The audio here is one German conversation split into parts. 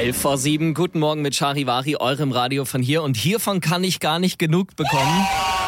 11:07, guten Morgen mit Charivari, eurem Radio von hier. Und hiervon kann ich gar nicht genug bekommen.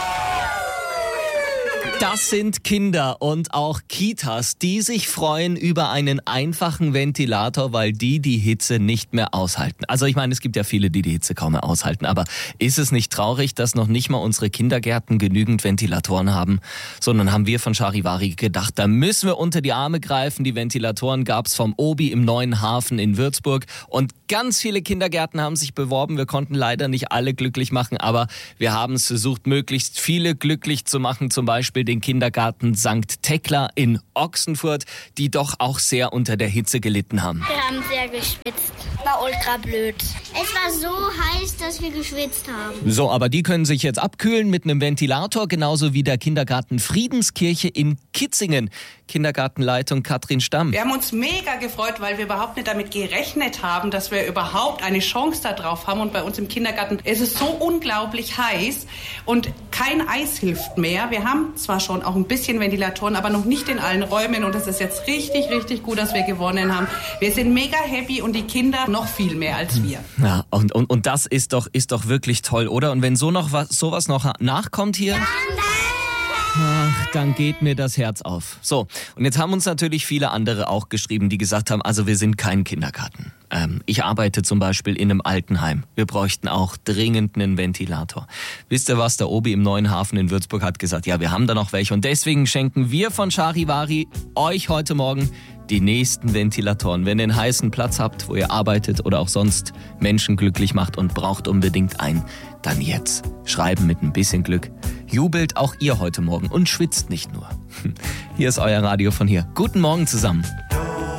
Das sind Kinder und auch Kitas, die sich freuen über einen einfachen Ventilator, weil die Hitze nicht mehr aushalten. Also ich meine, es gibt ja viele, die Hitze kaum mehr aushalten. Aber ist es nicht traurig, dass noch nicht mal unsere Kindergärten genügend Ventilatoren haben? Sondern haben wir von Charivari gedacht, da müssen wir unter die Arme greifen. Die Ventilatoren gab's vom Obi im Neuen Hafen in Würzburg. Und ganz viele Kindergärten haben sich beworben. Wir konnten leider nicht alle glücklich machen, aber wir haben es versucht, möglichst viele glücklich zu machen. Zum Beispiel den Kindergarten St. Thekla in Ochsenfurt, die doch auch sehr unter der Hitze gelitten haben. Wir haben sehr geschwitzt. War ultra blöd. Es war so heiß, dass wir geschwitzt haben. So, aber die können sich jetzt abkühlen mit einem Ventilator, genauso wie der Kindergarten Friedenskirche in Kitzingen. Kindergartenleitung Katrin Stamm. Wir haben uns mega gefreut, weil wir überhaupt nicht damit gerechnet haben, dass wir überhaupt eine Chance da drauf haben. Und bei uns im Kindergarten ist es so unglaublich heiß und kein Eis hilft mehr. Wir haben zwar schon auch ein bisschen Ventilatoren, aber noch nicht in allen Räumen. Und es ist jetzt richtig, richtig gut, dass wir gewonnen haben. Wir sind mega happy und die Kinder noch viel mehr als wir. Ja, und das ist doch wirklich toll, oder? Und wenn sowas noch nachkommt hier... Ach, dann geht mir das Herz auf. So, und jetzt haben uns natürlich viele andere auch geschrieben, die gesagt haben, also wir sind kein Kindergarten. Ich arbeite zum Beispiel in einem Altenheim. Wir bräuchten auch dringend einen Ventilator. Wisst ihr was, der Obi im Neuen Hafen in Würzburg hat gesagt, ja, wir haben da noch welche. Und deswegen schenken wir von Charivari euch heute Morgen die nächsten Ventilatoren. Wenn ihr einen heißen Platz habt, wo ihr arbeitet oder auch sonst Menschen glücklich macht und braucht unbedingt einen, dann jetzt. Schreiben mit ein bisschen Glück. Jubelt auch ihr heute Morgen und schwitzt nicht nur. Hier ist euer Radio von hier. Guten Morgen zusammen.